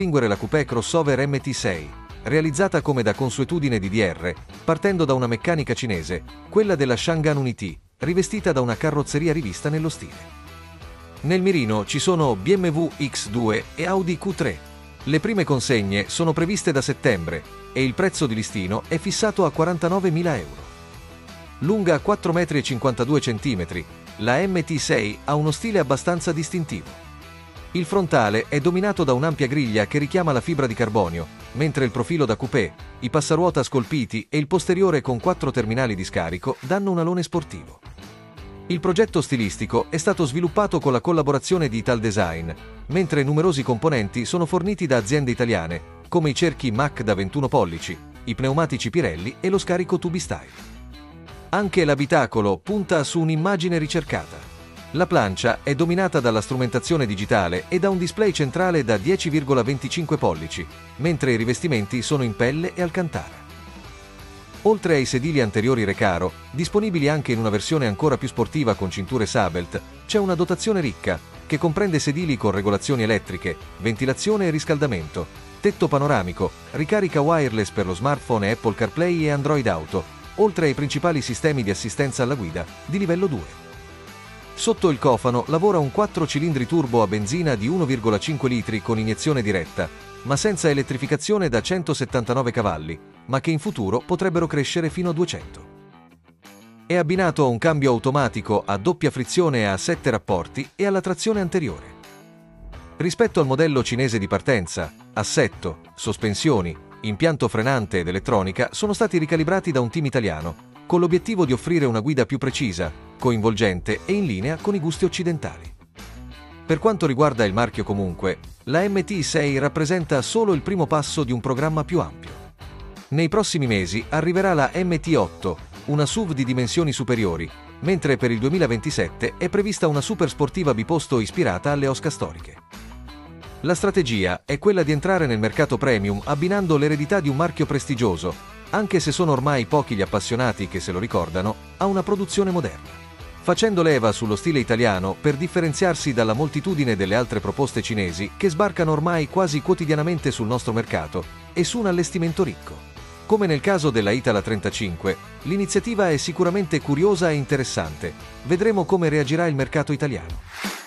distinguere la coupé crossover MT6, realizzata come da consuetudine di DR, partendo da una meccanica cinese, quella della Chang'an Unity, rivestita da una carrozzeria rivista nello stile. Nel mirino ci sono BMW X2 e Audi Q3. Le prime consegne sono previste da settembre e il prezzo di listino è fissato a 49.000 euro. Lunga 4,52 m, la MT6 ha uno stile abbastanza distintivo. Il frontale è dominato da un'ampia griglia che richiama la fibra di carbonio, mentre il profilo da coupé, i passaruota scolpiti e il posteriore con 4 terminali di scarico danno un alone sportivo. Il progetto stilistico è stato sviluppato con la collaborazione di Italdesign, mentre numerosi componenti sono forniti da aziende italiane, come i cerchi Mach da 21 pollici, i pneumatici Pirelli e lo scarico Tubistyle. Anche l'abitacolo punta su un'immagine ricercata. La plancia è dominata dalla strumentazione digitale e da un display centrale da 10,25 pollici, mentre i rivestimenti sono in pelle e alcantara. Oltre ai sedili anteriori Recaro, disponibili anche in una versione ancora più sportiva con cinture Sabelt, c'è una dotazione ricca, che comprende sedili con regolazioni elettriche, ventilazione e riscaldamento, tetto panoramico, ricarica wireless per lo smartphone Apple CarPlay e Android Auto, oltre ai principali sistemi di assistenza alla guida di livello 2. Sotto il cofano lavora un 4 cilindri turbo a benzina di 1,5 litri con iniezione diretta, ma senza elettrificazione da 179 cavalli, ma che in futuro potrebbero crescere fino a 200. È abbinato a un cambio automatico a doppia frizione a 7 rapporti e alla trazione anteriore. Rispetto al modello cinese di partenza, assetto, sospensioni, impianto frenante ed elettronica sono stati ricalibrati da un team italiano, con l'obiettivo di offrire una guida più precisa, coinvolgente e in linea con i gusti occidentali. Per quanto riguarda il marchio comunque, la MT6 rappresenta solo il primo passo di un programma più ampio. Nei prossimi mesi arriverà la MT8, una SUV di dimensioni superiori, mentre per il 2027 è prevista una super sportiva biposto ispirata alle Oscar storiche. La strategia è quella di entrare nel mercato premium abbinando l'eredità di un marchio prestigioso, anche se sono ormai pochi gli appassionati che se lo ricordano, a una produzione moderna. Facendo leva sullo stile italiano per differenziarsi dalla moltitudine delle altre proposte cinesi che sbarcano ormai quasi quotidianamente sul nostro mercato e su un allestimento ricco. Come nel caso della Itala 35, l'iniziativa è sicuramente curiosa e interessante. Vedremo come reagirà il mercato italiano.